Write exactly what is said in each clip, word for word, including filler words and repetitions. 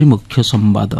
मुख्य संवाद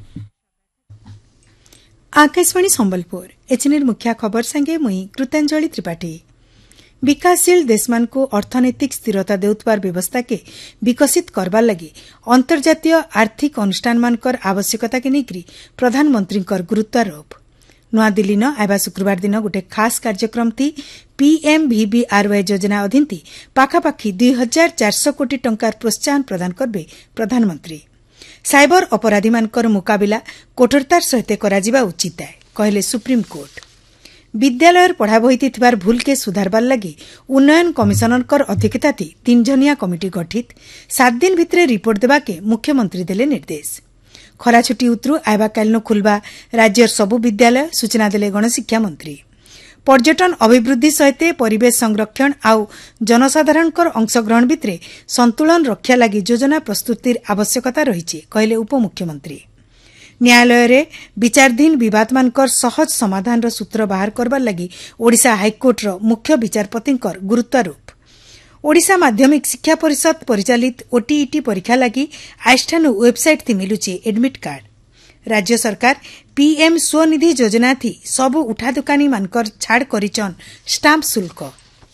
आकाशवाणी संबलपुर एचएनएर मुख्य खबर संगे मुई कृतांजलि त्रिपाठी। विकासशील देशमान को अर्थनैतिक स्थिरता देउतबार व्यवस्था के विकसित करबार लगी अंतर्जातीय आर्थिक अनुष्ठान मानकर आवश्यकता के निकरी प्रधानमंत्री गुरुत्वारोप। नुआदिल्ली न आइबा शुक्रवार दिन गोटे खास कार्यक्रम थी पीएमवीवीआरवाई योजना अधीन थी पाखापाखि दुई हजार चार सौ कोटी टंकार प्रोत्साहन प्रदान करबे प्रधानमंत्री। साइबर अपराधी मानकर मुकाबिला कठोरतार सहित कराजिबा उचित है कहले सुप्रीमकोर्ट। विद्यालय पढ़ा बही थिबार भूल के सुधारबार लगी उन्नयन कमिशनर अध्यक्षता थी तीन जनिया कमिटी गठित सात दिन भितरे रिपोर्ट देबा के मुख्यमंत्री देले निर्देश। खरा छुट्टी उतरू आइबा कालिन खुलबा राज्यर सबु विद्यालय सूचना देले गणशिक्षा मंत्री। पर्यटन अभिवृद्धि सहित परिवेश संरक्षण आउ जनसाधारणकर अंशग्रहण भितरे संतुलन रक्षा लगी योजना प्रस्तुतिर आवश्यकता रही कहले उपमुख्यमंत्री। न्यायालय रे विचाराधीन विवाद मानकर सहज समाधान सूत्र बाहर करबार लगी ओडिशा हाईकोर्ट रो मुख्य विचारपतिंकर गुरुत्वारोप। ओडिशा माध्यमिक शिक्षा परिषद परिचालित ओटीईटी परीक्षा लगी आइष्ठानु वेबसाइट थी मिलुची एडमिट कार्ड। राज्य सरकार पीएम स्वनिधि योजना थी सबु उठा दुकानी मानकर छाड़ करिचन स्टाम्प शुल्क।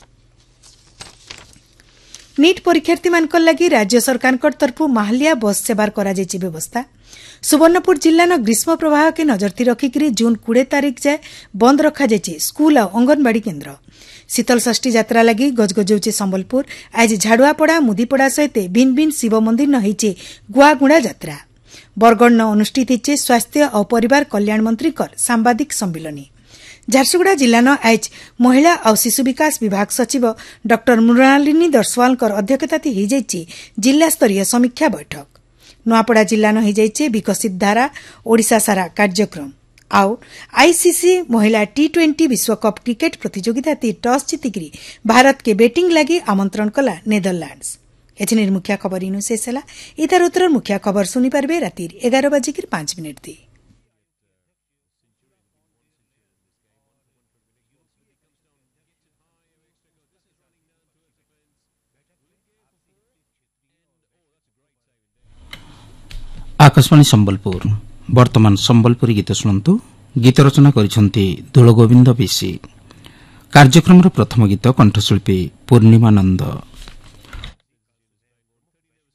नीट परीक्षार्थी मानकर लगी राज्य सरकार तरफु माहलिया बस सेवार करा जायछि व्यवस्था। सुवर्णपुर जिल्ला न ग्रीष्म प्रवाह के नजरती रखिकरी जून बीस तारीख जाए बंद रखा जायछि स्कूल और अंगनवाड़ी केन्द्र। शीतल षष्ठी यात्रा लगी गजगजौचे संबलपुर। आज झाड़ुआपड़ा मुदीपड़ा सहित भिन्न भिन्न शिव मंदिर न होइछे गुआगुड़ा यात्रा। बरगढ़ न अनुष्ठित होइछे स्वास्थ्य और परिवार कल्याण मंत्री सांबादिक सम्मिलनी। झारसुगुड़ा जिला न आज महिला और शिशु विकास विभाग सचिव डॉक्टर मृणालिनी दर्शवाल अध्यक्षता होइछे जिला स्तरीय समीक्षा बैठक। नुआपड़ा जिला न होइछे विकसित धारा ओडिशा सारा कार्यक्रम। आउ आईसीसी महिला टी ट्वेंटी विश्वकप क्रिकेट प्रतियोगिता ती टॉस जीतिकी भारत के बैटिंग लगी आमंत्रण कला नेदरलैंड्स। एचएनएर मुख्य खबर इनु शेष है। इधर उत्तर मुख्य खबर सुनी पारबे रातिर एगार बजे पांच मिनिट दी। आकाशवाणी संबलपुर वर्तमान संबलपुरी गीत शुणु। गीत रचना करिसेंती धूलगोविंद बेसी। कार्यक्रम प्रथम गीत कंठशिल्पी पूर्णिमानंद।